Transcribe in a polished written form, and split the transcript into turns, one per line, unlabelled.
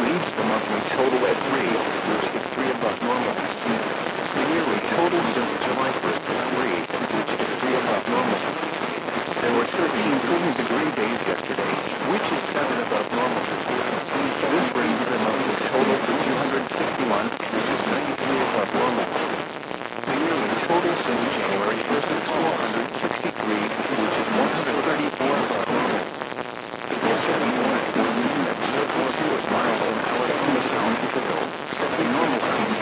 reached the monthly total at 3, which is 3 above normal. The yearly total since July 1st is 3, which is 3 above normal. There were 13 30-degree days yesterday, which is 7 above normal. This brings the